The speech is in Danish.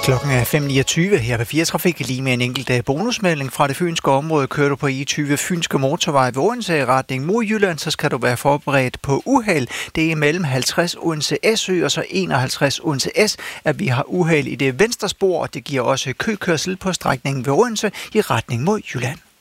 Klokken er 5.29 her på 4 Trafik, lige med en enkelt bonusmelding fra det fynske område. Kører du på E20 Fynske Motorvej ved Odense i retning mod Jylland, så skal du være forberedt på uheld. Det er mellem 50 Odense S'ø og så 51 Odense S, at vi har uheld i det venstre spor, og det giver også køkørsel på strækningen ved Odense i retning mod Jylland.